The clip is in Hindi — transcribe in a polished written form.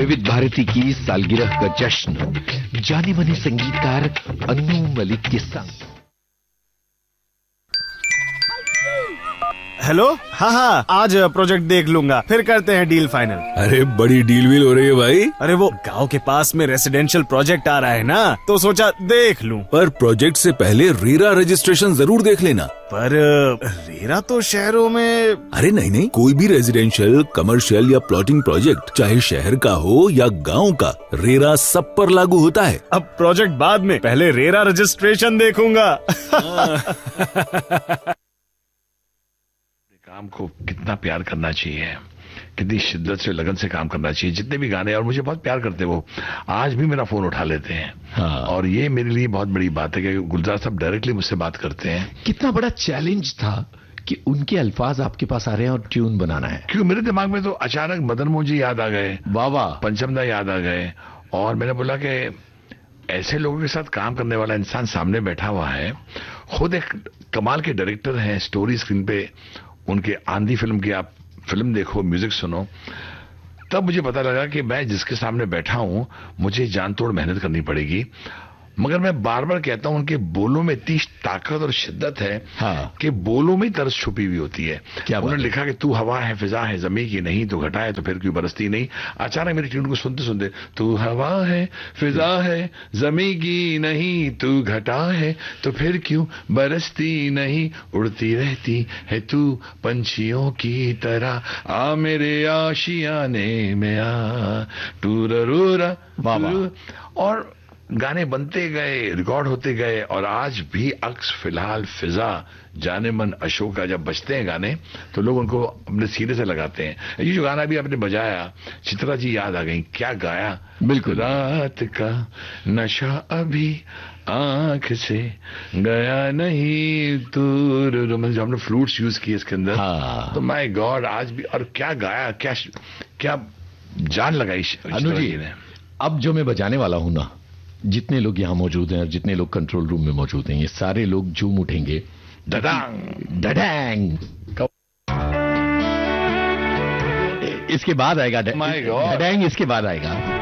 विविध भारती की सालगिरह का जश्न जाने माने संगीतकार अन्नू मलिक के संग। हेलो, हाँ, आज प्रोजेक्ट देख लूंगा, फिर करते हैं डील फाइनल। अरे बड़ी डील वील हो रही है भाई। अरे वो गांव के पास में रेसिडेंशियल प्रोजेक्ट आ रहा है ना, तो सोचा देख लूं। पर प्रोजेक्ट से पहले रेरा रजिस्ट्रेशन जरूर देख लेना। पर रेरा तो शहरों में। अरे नहीं, कोई भी रेजिडेंशियल, कमर्शियल या प्लॉटिंग प्रोजेक्ट, चाहे शहर का हो या गांव का, रेरा सब पर लागू होता है। अब प्रोजेक्ट बाद में, पहले रेरा रजिस्ट्रेशन देखूंगा। काम को कितना प्यार करना चाहिए, कितनी शिद्दत से, लगन से काम करना चाहिए। जितने भी गाने, और मुझे बहुत प्यार करते वो आज भी मेरा फोन उठा लेते हैं। हाँ। और ये मेरे लिए बहुत बड़ी बात है कि गुलजार साहब डायरेक्टली मुझसे बात करते हैं। कितना बड़ा चैलेंज था कि उनके अल्फाज आपके पास आ रहे हैं और ट्यून बनाना है। क्यों मेरे दिमाग में तो अचानक मदन मोहन जी याद आ गए, वाह, पंचमदा याद आ गए, और मैंने बोला कि ऐसे लोगों के साथ काम करने वाला इंसान सामने बैठा हुआ है। खुद एक कमाल के डायरेक्टर हैं, स्टोरी स्क्रीन पे उनके आंधी फिल्म की आप फिल्म देखो, म्यूजिक सुनो, तब मुझे पता लगा कि मैं जिसके सामने बैठा हूं मुझे जान तोड़ मेहनत करनी पड़ेगी। मगर मैं बार बार कहता हूं उनके बोलों में इतनी ताकत और शिद्दत है। हाँ। कि बोलों में तर्ज छुपी हुई होती है। क्या उन्होंने लिखा कि तू हवा है, फिजा है, जमी की नहीं, तू घटा है तो फिर क्यों बरसती नहीं। अचानक मेरी ट्यून को सुनते सुनते, तू हवा है, फिजा है, जमी की नहीं, तू घटा है तो फिर क्यों बरसती नहीं, उड़ती रहती है तू पंछियों की तरह, आ मेरे आशियाने में आ, टूररूरा। और गाने बनते गए, रिकॉर्ड होते गए, और आज भी अक्स, फिलहाल, फिजा, जाने मन, अशोका जब बजते हैं गाने तो लोग उनको अपने सीने से लगाते हैं। ये जो गाना भी आपने बजाया, चित्रा जी याद आ गई, क्या गाया। बिल्कुल। रात का नशा अभी आंख से गया नहीं, दूर जो हमने फ्लूट्स यूज किए इसके अंदर। हाँ। तो माय गॉड, आज भी, और क्या गाया, क्या जान लगाई अनु जी ने। अब जो मैं बजाने वाला हूं ना, जितने लोग यहां मौजूद हैं और जितने लोग कंट्रोल रूम में मौजूद हैं, ये सारे लोग झूम उठेंगे। डडांग डडैंग। इसके बाद आएगा My God. डडैंग, इसके बाद आएगा।